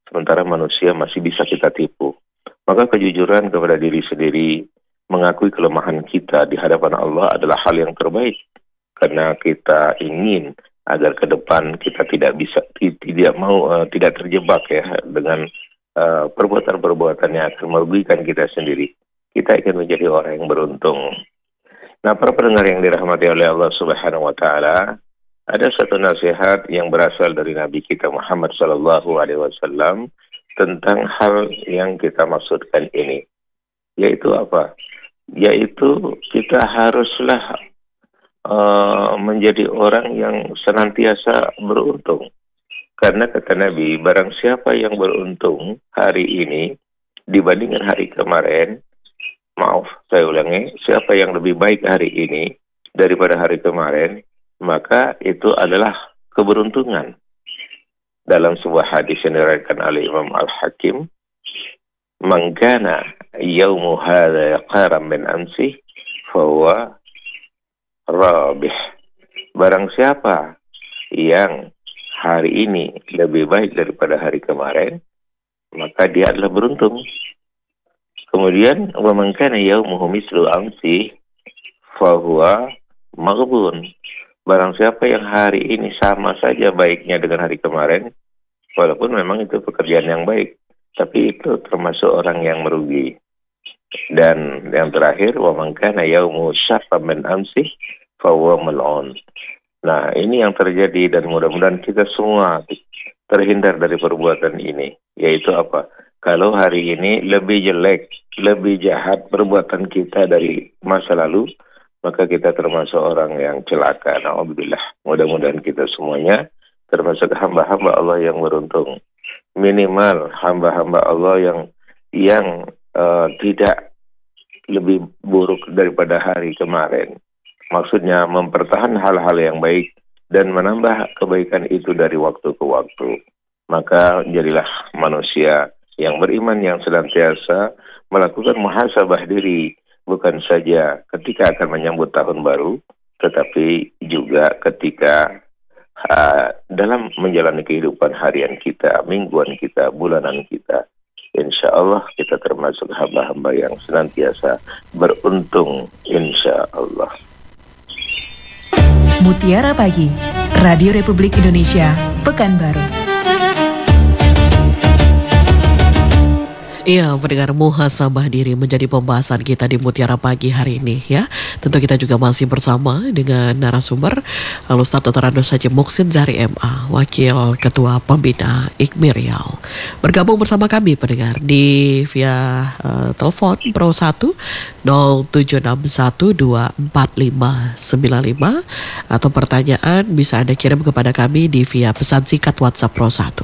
sementara manusia masih bisa kita tipu. Maka kejujuran kepada diri sendiri, mengakui kelemahan kita di hadapan Allah adalah hal yang terbaik. Karena kita ingin agar ke depan kita tidak terjebak ya dengan perbuatan-perbuatan yang akan merugikan kita sendiri. Kita ingin menjadi orang yang beruntung. Nah, para pendengar yang dirahmati oleh Allah Subhanahu wa taala, ada satu nasihat yang berasal dari Nabi kita Muhammad sallallahu alaihi wasallam tentang hal yang kita maksudkan ini. Yaitu apa? Yaitu kita haruslah menjadi orang yang senantiasa beruntung. Karena kata Nabi, barang siapa yang beruntung hari ini dibandingkan hari kemarin, saya ulangi, siapa yang lebih baik hari ini daripada hari kemarin, maka itu adalah keberuntungan. Dalam sebuah hadis yang diriwayatkan oleh Imam Al-Hakim, "Man kana yaumu hadza yaqaran min amsi, fahuwa rabih." Barang siapa yang hari ini lebih baik daripada hari kemarin, maka dia adalah beruntung. Kemudian, "Wa man kana yaumuhu mislu amsi, fahuwa maghbun." Barang siapa yang hari ini sama saja baiknya dengan hari kemarin, walaupun memang itu pekerjaan yang baik, tapi itu termasuk orang yang merugi. Dan yang terakhir, "Wa man kana yaumuhu syarran min amsi, fahuwa mal'un." Nah, ini yang terjadi dan mudah-mudahan kita semua terhindar dari perbuatan ini. Yaitu apa? Kalau hari ini lebih jelek, lebih jahat perbuatan kita dari masa lalu, maka kita termasuk orang yang celaka. Na'udzubillah. Mudah-mudahan kita semuanya termasuk hamba-hamba Allah yang beruntung. Minimal hamba-hamba Allah yang tidak lebih buruk daripada hari kemarin. Maksudnya mempertahankan hal-hal yang baik dan menambah kebaikan itu dari waktu ke waktu. Maka jadilah manusia yang beriman yang senantiasa melakukan muhasabah diri, bukan saja ketika akan menyambut tahun baru, tetapi juga ketika dalam menjalani kehidupan harian kita, mingguan kita, bulanan kita. Insya Allah kita termasuk hamba-hamba yang senantiasa beruntung, insya Allah. Mutiara Pagi, Radio Republik Indonesia, Pekanbaru. Iya, mendengar muhasabah diri menjadi pembahasan kita di Mutiara Pagi hari ini ya. Tentu kita juga masih bersama dengan narasumber Ustaz Dr. Andos Haji Muhsin Zahri MA, Wakil Ketua Pembina IKMI Riau. Bergabung bersama kami pendengar di via telepon Pro 1 0761245595 atau pertanyaan bisa Anda kirim kepada kami di via pesan singkat WhatsApp Pro 1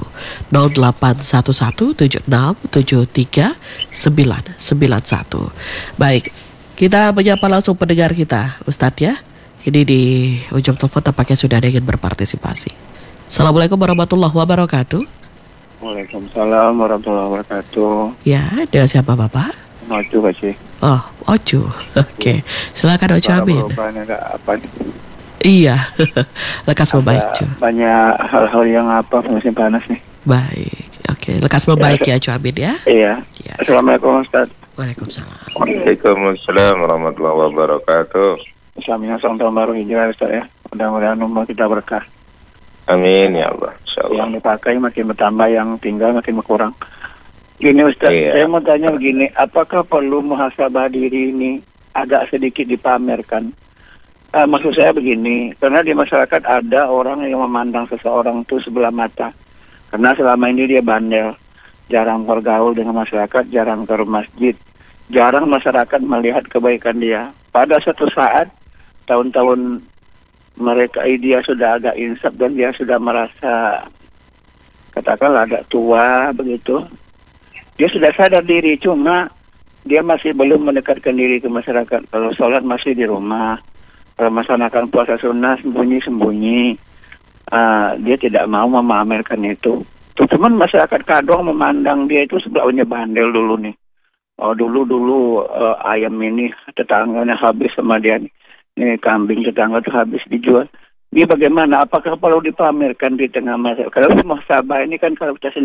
0811737991. Baik, kita menyapa langsung pendengar kita, Ustadz ya. Ini di ujung telepon tampaknya sudah ada yang ingin berpartisipasi. Assalamualaikum warahmatullahi wabarakatuh. Waalaikumsalam warahmatullahi wabarakatuh. Ya, dengan siapa Bapak? Ocu kasih. Oh, Ocu. Oke. Silakan Ocu Amin. Apa nih? Iya. Lekas membaik, Cu. Banyak hal-hal yang musim panas nih. Baik. Oke, lekas membaik ya, Cu Amin ya. Iya. Ya. Assalamualaikum Ustaz. Waalaikumsalam. Waalaikumsalam warahmatullahi wabarakatuh. Selamat tahun baru hijrah Ustaz ya. Mudah-mudahan umur kita berkah. Amin ya Allah. Insyaallah. Yang dipakai makin bertambah, yang tinggal makin berkurang. Gini Ustaz, saya mau tanya begini, apakah perlu muhasabah diri ini agak sedikit dipamerkan? Maksud saya begini, karena di masyarakat ada orang yang memandang seseorang itu sebelah mata. Karena selama ini dia bandel, jarang bergaul dengan masyarakat, jarang ke masjid, jarang masyarakat melihat kebaikan dia. Pada suatu saat, tahun-tahun dia sudah agak insaf dan dia sudah merasa, katakanlah agak tua begitu. Dia sudah sadar diri, cuma dia masih belum mendekatkan diri ke masyarakat. Kalau sholat masih di rumah, kalau melaksanakan puasa sunnah sembunyi-sembunyi. Dia tidak mau memamerkan itu. Cuman masyarakat Kadong memandang dia itu sebelumnya bandel dulu nih. Dulu ayam ini tetangganya habis sama dia nih. Ini kambing tetangga itu habis dijual. Ini bagaimana? Apakah perlu dipamerkan di tengah masyarakat? Kalau muhasabah ini kan kalau kita